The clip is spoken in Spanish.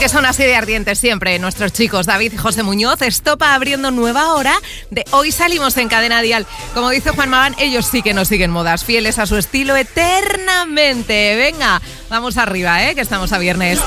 que son así de ardientes siempre nuestros chicos, David y José Muñoz. Estopa abriendo nueva hora de Hoy Salimos en Cadena Dial. Como dice Juan Magán, ellos sí que nos siguen modas, fieles a su estilo eternamente. Venga, vamos arriba, que estamos a viernes.